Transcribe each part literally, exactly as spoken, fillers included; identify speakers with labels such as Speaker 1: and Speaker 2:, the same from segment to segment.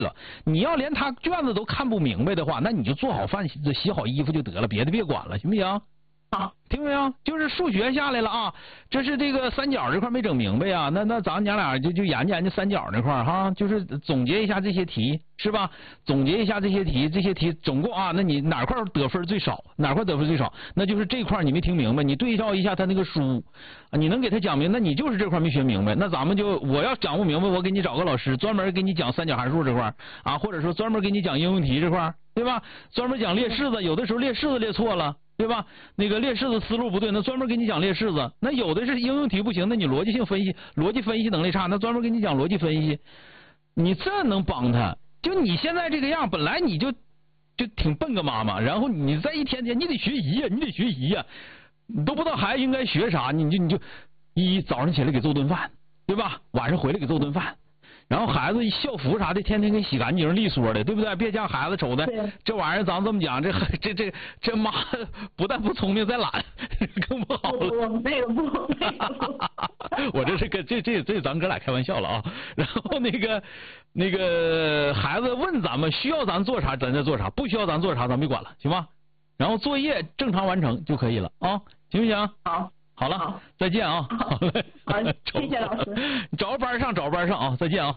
Speaker 1: 了。你要连他卷子都看不明白的话，那你就做好饭、洗好衣服就得了，别的别管了，行不行？
Speaker 2: 好，
Speaker 1: 听没有？就是数学下来了啊，这是这个三角这块没整明白呀、啊，那那咱娘俩就就研究研究三角那块哈，就是总结一下这些题是吧？总结一下这些题，这些题总共啊，那你哪块得分最少？哪块得分最少？那就是这块你没听明白，你对照一下他那个书，你能给他讲明白，那你就是这块没学明白。那咱们就我要讲不明白，我给你找个老师专门给你讲三角函数这块啊，或者说专门给你讲应用题这块，对吧？专门讲列式子，有的时候列式子列错了。对吧？那个列式子思路不对，那专门给你讲列式子。那有的是应用题不行，那你逻辑性分析、逻辑分析能力差，那专门给你讲逻辑分析。你这能帮他？就你现在这个样，本来你就就挺笨个妈妈，然后你再一天天，你得学习呀，你得学习呀，你都不知道孩子应该学啥，你就你就一早上起来给做顿饭，对吧？晚上回来给做顿饭。然后孩子校服啥的，天天给洗干净利索的，对不对？别像孩子瞅的这玩意儿，咱这么讲，这这这这妈不但不聪明，再懒，更不好了。
Speaker 2: 我那个不，那个不
Speaker 1: 我这是跟这这这咱哥俩开玩笑了啊。然后那个那个孩子问咱们需要咱做啥，咱再做啥；不需要咱做啥，咱没管了，行吗？然后作业正常完成就可以了啊，行不行？
Speaker 2: 好。
Speaker 1: 好了，好再见啊！
Speaker 2: 好嘞，好，谢谢老师。
Speaker 1: 找个班上，找个班上啊！再见啊！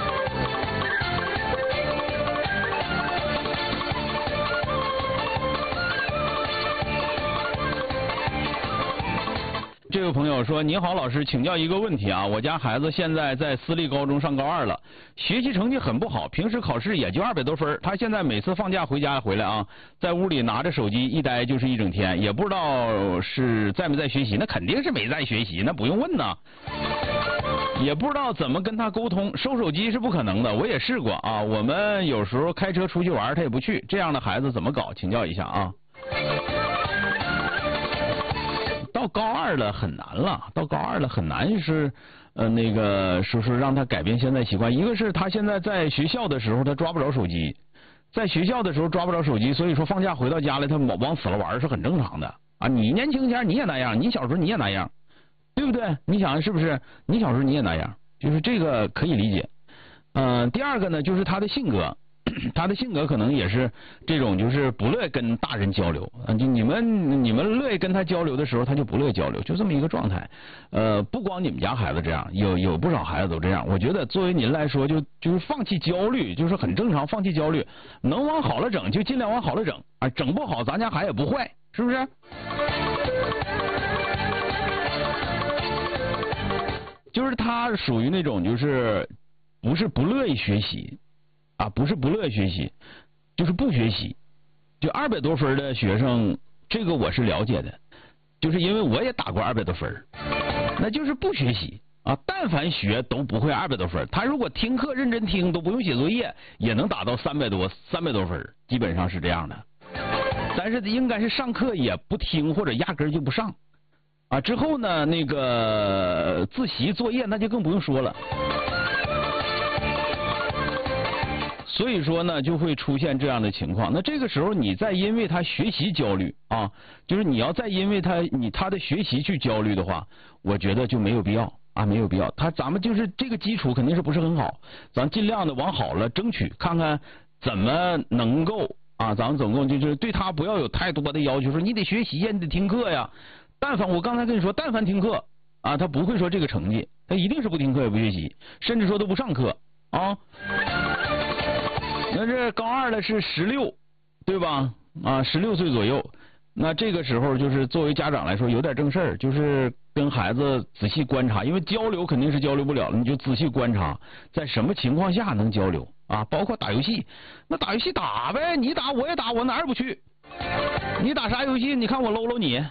Speaker 1: 这位朋友说：“你好，老师，请教一个问题啊，我家孩子现在在私立高中上高二了，学习成绩很不好，平时考试也就二百多分。他现在每次放假回家回来啊，在屋里拿着手机一待就是一整天，也不知道是在没在学习，那肯定是没在学习，那不用问呐。也不知道怎么跟他沟通，收手机是不可能的，我也试过啊。我们有时候开车出去玩，他也不去，这样的孩子怎么搞？请教一下啊。”到高二了很难了，到高二了很难是，呃，那个说说让他改变现在习惯。一个是他现在在学校的时候他抓不着手机，在学校的时候抓不着手机，所以说放假回到家里他往死了玩是很正常的啊。你年轻前你也那样，你小时候你也那样，对不对？你想是不是？你小时候你也那样，就是这个可以理解。嗯、呃，第二个呢，就是他的性格。他的性格可能也是这种，就是不乐意跟大人交流啊。就你们你们乐意跟他交流的时候，他就不乐意交流，就这么一个状态。呃，不光你们家孩子这样，有有不少孩子都这样。我觉得作为您来说，就就是放弃焦虑，就是很正常，放弃焦虑，能往好了整就尽量往好了整啊，整不好咱家孩子也不坏，是不是？就是他属于那种就是不是不乐意学习。啊，不是不乐意学习，就是不学习。就二百多分的学生，这个我是了解的，就是因为我也打过二百多分，那就是不学习啊。但凡学都不会二百多分，他如果听课认真听，都不用写作业，也能达到三百多、三百多分，基本上是这样的。但是应该是上课也不听，或者压根就不上啊。之后呢，那个自习作业那就更不用说了。所以说呢，就会出现这样的情况。那这个时候，你再因为他学习焦虑啊，就是你要再因为他你他的学习去焦虑的话，我觉得就没有必要啊，没有必要。他咱们就是这个基础肯定是不是很好，咱尽量的往好了争取，看看怎么能够啊，咱们总共就是对他不要有太多的要求，说你得学习呀，你得听课呀。但凡我刚才跟你说，但凡听课啊，他不会说这个成绩，他一定是不听课也不学习，甚至说都不上课啊。那这高二的是十六，对吧？啊，十六岁左右。那这个时候就是作为家长来说有点正事儿，就是跟孩子仔细观察，因为交流肯定是交流不了了，你就仔细观察在什么情况下能交流啊，包括打游戏。那打游戏打呗，你打我也打，我哪儿不去？你打啥游戏？你看我搂搂你。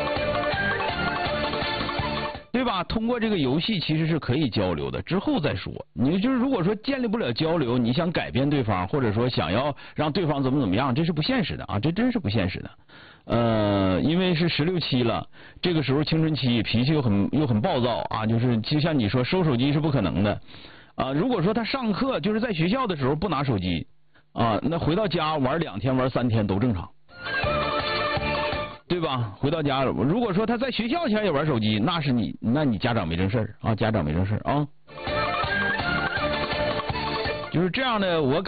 Speaker 1: 对吧？通过这个游戏其实是可以交流的，之后再说。你就是如果说建立不了交流，你想改变对方，或者说想要让对方怎么怎么样，这是不现实的啊！这真是不现实的。呃，因为是十六七了，这个时候青春期，脾气又很又很暴躁啊，就是就像你说收手机是不可能的啊。如果说他上课就是在学校的时候不拿手机啊，那回到家玩两天玩三天都正常。对吧？回到家，如果说他在学校前也玩手机，那是你，那你家长没正事儿啊，家长没正事儿啊，就是这样的。我感